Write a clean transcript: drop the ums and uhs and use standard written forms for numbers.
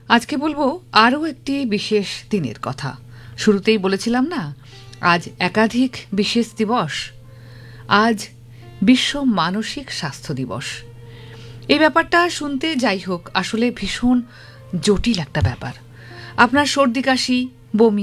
আজকে বলবো আরও একটি বিশেষ দিনের কথা। শুরুতেই বলেছিলাম না, আজ একাধিক বিশেষ দিবস। আজ বিশ্ব মানসিক স্বাস্থ্য দিবস। এই ব্যাপারটা শুনতে যাই হোক আসলে ভীষণ জটিল একটা ব্যাপার। আপনার সর্দি কাশি, বমি